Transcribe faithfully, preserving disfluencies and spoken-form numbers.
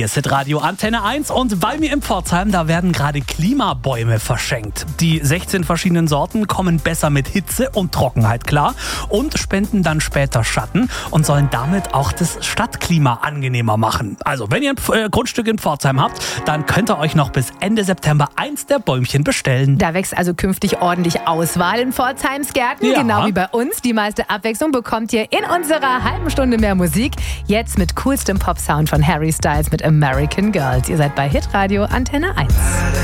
Hier ist Hitradio Antenne eins und bei mir in Pforzheim, da werden gerade Klimabäume verschenkt. Die sechzehn verschiedenen Sorten kommen besser mit Hitze und Trockenheit klar und spenden dann später Schatten und sollen damit auch das Stadtklima angenehmer machen. Also wenn ihr ein Grundstück in Pforzheim habt, dann könnt ihr euch noch bis Ende September eins der Bäumchen bestellen. Da wächst also künftig ordentlich Auswahl in Pforzheims Gärten, Ja. genau wie bei uns. Die meiste Abwechslung bekommt ihr in unserer halben Stunde mehr Musik. Jetzt mit coolstem Pop-Sound von Harry Styles mit American Girls. Ihr seid bei Hitradio Antenne eins.